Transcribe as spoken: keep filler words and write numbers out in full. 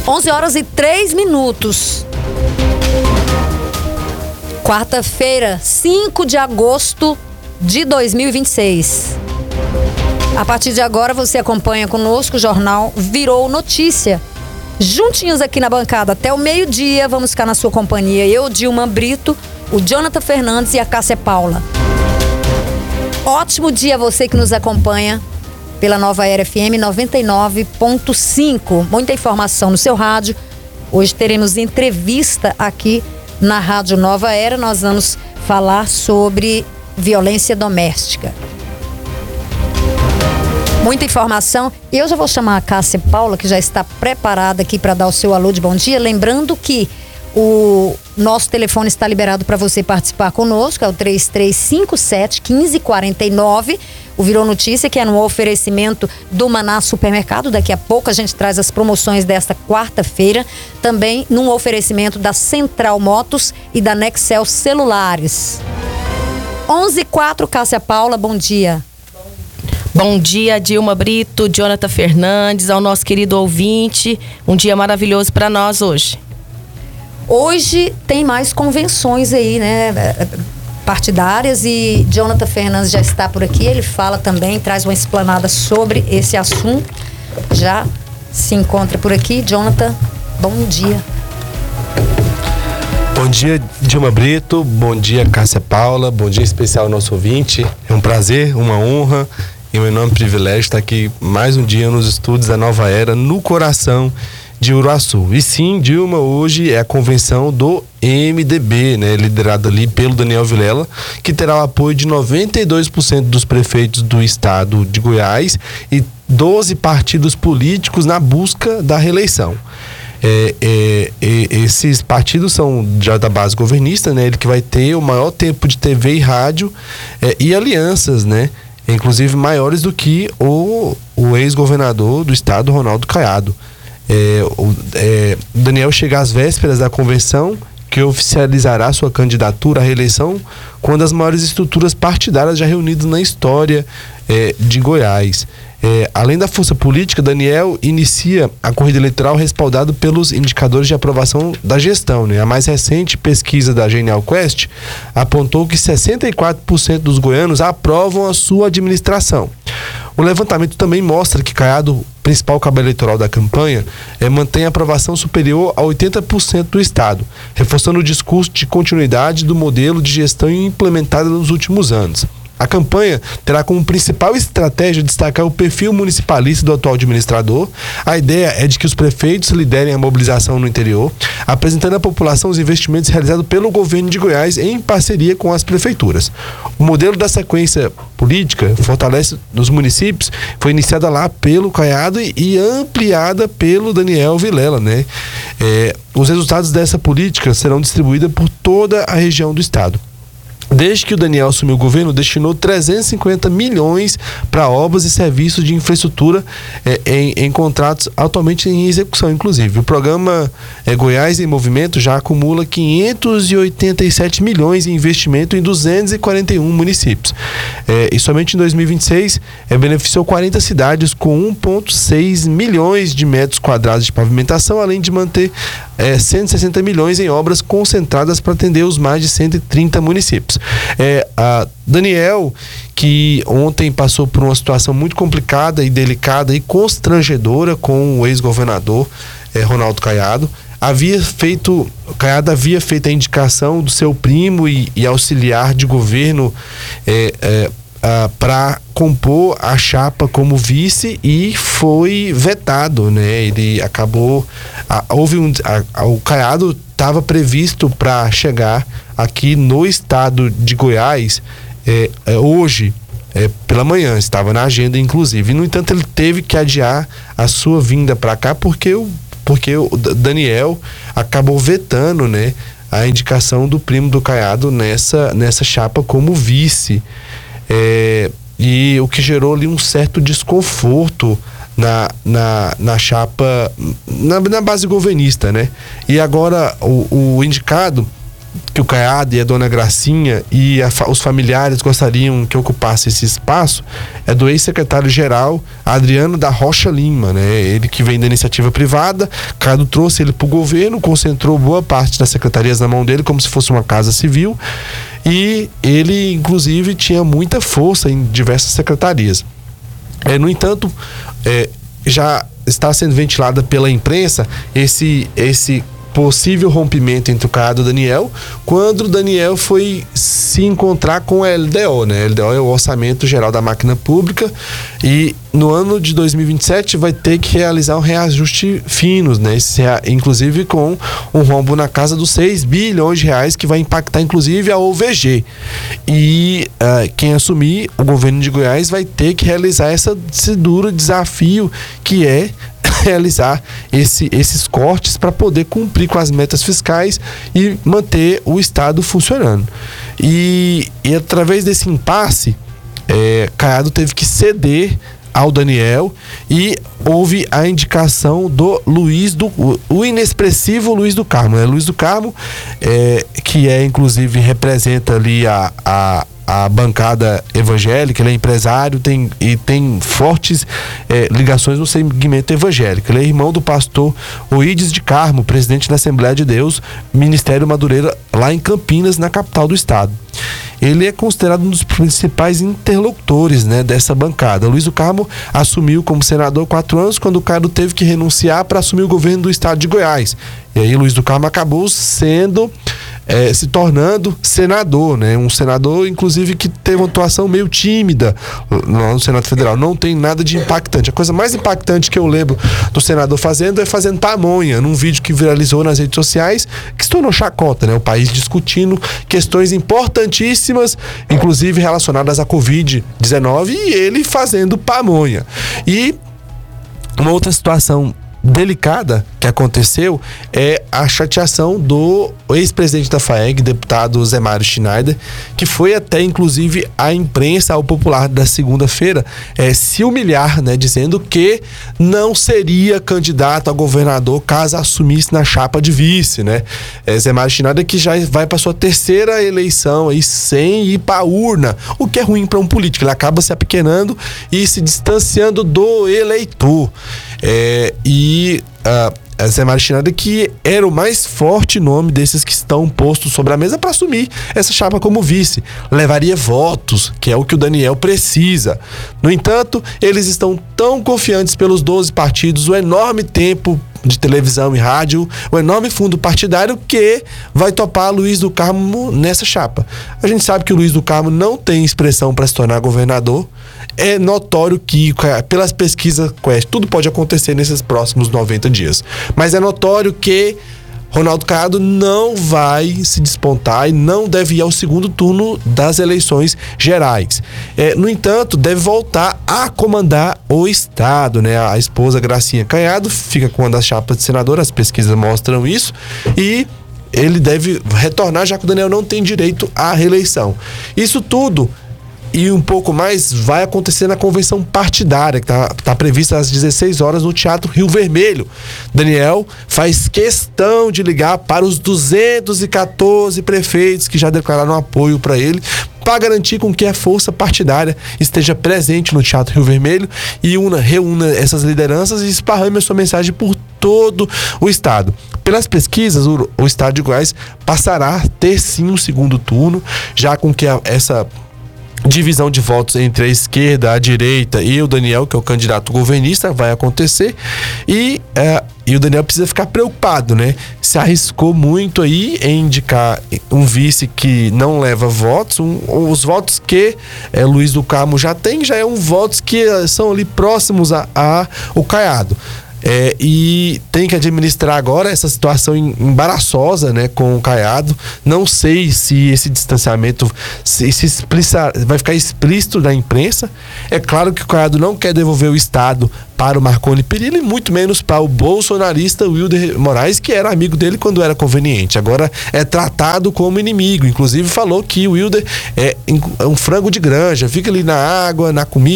onze horas e três minutos. Quarta-feira, cinco de agosto de dois mil e vinte e seis. A partir de agora você acompanha conosco o jornal Virou Notícia. Juntinhos aqui na bancada até o meio-dia, vamos ficar na sua companhia. Eu, Dilma Brito, o Jonathan Fernandes e a Cássia Paula. Ótimo dia a você que nos acompanha pela Nova Era F M noventa e nove ponto cinco. Muita informação no seu rádio. Hoje teremos entrevista aqui na Rádio Nova Era. Nós vamos falar sobre violência doméstica. Muita informação. Eu já vou chamar a Cássia Paula, que já está preparada aqui para dar o seu alô de bom dia. Lembrando que o nosso telefone está liberado para você participar conosco. É o três três cinco sete, um cinco quatro nove. O Virou Notícia, que é no oferecimento do Maná Supermercado. Daqui a pouco a gente traz as promoções desta quarta-feira. Também num oferecimento da Central Motos e da Nexel Celulares. onze e quatro, Cássia Paula, bom dia. Bom dia, Dilma Brito, Jonathan Fernandes, ao nosso querido ouvinte. Um dia maravilhoso para nós hoje. Hoje tem mais convenções aí, né, partidárias, e Jonathan Fernandes já está por aqui. Ele fala também, traz uma explanada sobre esse assunto. Já se encontra por aqui. Jonathan, bom dia. Bom dia, Dilma Brito. Bom dia, Cássia Paula. Bom dia especial ao nosso ouvinte. É um prazer, uma honra e um enorme privilégio estar aqui mais um dia nos estúdios da Nova Era, no coração de Uruaçu. E sim, Dilma, hoje é a convenção do M D B, né, liderada ali pelo Daniel Vilela, que terá o apoio de noventa e dois por cento dos prefeitos do estado de Goiás e doze partidos políticos na busca da reeleição. É, é, é, esses partidos são já da base governista, né, ele que vai ter o maior tempo de T V e rádio, é, e alianças, né, inclusive maiores do que o, o ex-governador do estado, Ronaldo Caiado. É, o é, Daniel chega às vésperas da convenção, que oficializará sua candidatura à reeleição com uma das maiores estruturas partidárias já reunidas na história é, de Goiás. É, além da força política, Daniel inicia a corrida eleitoral respaldado pelos indicadores de aprovação da gestão, né? A mais recente pesquisa da Genial Quest apontou que sessenta e quatro por cento dos goianos aprovam a sua administração. O levantamento também mostra que Caiado, principal cabo eleitoral da campanha, é, mantém a aprovação superior a oitenta por cento do estado, reforçando o discurso de continuidade do modelo de gestão implementado nos últimos anos. A campanha terá como principal estratégia destacar o perfil municipalista do atual administrador. A ideia é de que os prefeitos liderem a mobilização no interior, apresentando à população os investimentos realizados pelo governo de Goiás em parceria com as prefeituras. O modelo da sequência política fortalece nos municípios foi iniciada lá pelo Caiado e, e ampliada pelo Daniel Vilela, né? É, os resultados dessa política serão distribuídos por toda a região do estado. Desde que o Daniel assumiu o governo, destinou trezentos e cinquenta milhões para obras e serviços de infraestrutura é, em, em contratos atualmente em execução, inclusive. O programa é, Goiás em Movimento já acumula quinhentos e oitenta e sete milhões em investimento em duzentos e quarenta e um municípios. É, e somente em dois mil e vinte e seis é, beneficiou quarenta cidades com um vírgula seis milhões de metros quadrados de pavimentação, além de manter é, cento e sessenta milhões em obras concentradas para atender os mais de cento e trinta municípios. É, a Daniel, que ontem passou por uma situação muito complicada e delicada e constrangedora com o ex-governador é, Ronaldo Caiado, havia feito, Caiado havia feito a indicação do seu primo e, e auxiliar de governo é, é, para compor a chapa como vice e foi vetado, né? Ele acabou, a, houve um, a, a, o Caiado estava previsto para chegar aqui no estado de Goiás é, é, hoje, é, pela manhã, estava na agenda inclusive. No entanto, ele teve que adiar a sua vinda para cá porque o, porque o Daniel acabou vetando, né, a indicação do primo do Caiado nessa, nessa chapa como vice. É, e o que gerou ali um certo desconforto na, na, na chapa, na, na base governista, né? E agora o, o indicado que o Caiado e a dona Gracinha e a, os familiares gostariam que ocupasse esse espaço é do ex-secretário-geral Adriano da Rocha Lima, né? Ele que vem da iniciativa privada. Caiado trouxe ele para o governo, concentrou boa parte das secretarias na mão dele como se fosse uma casa civil, e ele inclusive tinha muita força em diversas secretarias. É, no entanto, é, já está sendo ventilada pela imprensa esse esse possível rompimento entre o Caiado e o Daniel, quando o Daniel foi se encontrar com a L D O, né? A L D O é o Orçamento Geral da Máquina Pública, e no ano de dois mil e vinte e sete vai ter que realizar um reajuste finos, né? Esse, inclusive com um rombo na casa dos seis bilhões de reais, que vai impactar inclusive a O V G. E uh, quem assumir o governo de Goiás vai ter que realizar essa, esse duro desafio que é realizar esse, esses cortes para poder cumprir com as metas fiscais e manter o Estado funcionando. E, e através desse impasse, é, Caiado teve que ceder ao Daniel, e houve a indicação do Luiz do o inexpressivo Luiz do Carmo, né? Luiz do Carmo, é, que é inclusive representa ali a, a a bancada evangélica. Ele é empresário, tem, e tem fortes é, ligações no segmento evangélico. Ele é irmão do pastor Oídes de Carmo, presidente da Assembleia de Deus, Ministério Madureira, lá em Campinas, na capital do estado. Ele é considerado um dos principais interlocutores, né, dessa bancada. Luiz do Carmo assumiu como senador quatro anos, quando o Caiado teve que renunciar para assumir o governo do estado de Goiás. E aí Luiz do Carmo acabou sendo É, se tornando senador, né? Um senador, inclusive, que teve uma atuação meio tímida no Senado Federal. Não tem nada de impactante. A coisa mais impactante que eu lembro do senador fazendo é fazendo pamonha, num vídeo que viralizou nas redes sociais, que se tornou chacota, né? O país discutindo questões importantíssimas, inclusive relacionadas à covid dezenove, e ele fazendo pamonha. E uma outra situação delicada que aconteceu é a chateação do ex-presidente da FAEG, deputado Zé Mário Schneider, que foi até inclusive a imprensa ao Popular da segunda-feira é, se humilhar, né, dizendo que não seria candidato a governador caso assumisse na chapa de vice, né? É, Zé Mário Schneider, que já vai para sua terceira eleição aí sem ir para a urna, o que é ruim para um político. Ele acaba se apequenando e se distanciando do eleitor. É, e uh, Zé Mário Schneider, que era o mais forte nome desses que estão postos sobre a mesa para assumir essa chapa como vice, levaria votos, que é o que o Daniel precisa. No entanto, eles estão tão confiantes pelos doze partidos, o enorme tempo de televisão e rádio, o enorme fundo partidário, que vai topar Luiz do Carmo nessa chapa. A gente sabe que o Luiz do Carmo não tem expressão para se tornar governador. É notório que, pelas pesquisas Quest, tudo pode acontecer nesses próximos noventa dias. Mas é notório que Ronaldo Caiado não vai se despontar e não deve ir ao segundo turno das eleições gerais. É, no entanto, deve voltar a comandar o estado, né? A esposa Gracinha Caiado fica com uma das chapas de senador, as pesquisas mostram isso, e ele deve retornar, já que o Daniel não tem direito à reeleição. Isso tudo e um pouco mais vai acontecer na convenção partidária, que está tá prevista às dezesseis horas no Teatro Rio Vermelho. Daniel faz questão de ligar para os duzentos e quatorze prefeitos que já declararam apoio para ele, para garantir com que a força partidária esteja presente no Teatro Rio Vermelho e una, reúna essas lideranças e esparrame a sua mensagem por todo o estado. Pelas pesquisas, o, o estado de Goiás passará a ter sim um segundo turno, já com que a, essa divisão de votos entre a esquerda, a direita e o Daniel, que é o candidato governista, vai acontecer. E, é, e o Daniel precisa ficar preocupado, né? Se arriscou muito aí em indicar um vice que não leva votos. Um, os votos que é, Luiz do Carmo já tem, já é um votos que são ali próximos a, a o Caiado. É, e tem que administrar agora essa situação embaraçosa, né, com o Caiado. Não sei se esse distanciamento se, se explica, vai ficar explícito na imprensa. É claro que o Caiado não quer devolver o estado para o Marconi Perillo e muito menos para o bolsonarista Wilder Moraes, que era amigo dele quando era conveniente. Agora é tratado como inimigo. Inclusive falou que o Wilder é um frango de granja, fica ali na água, na comida.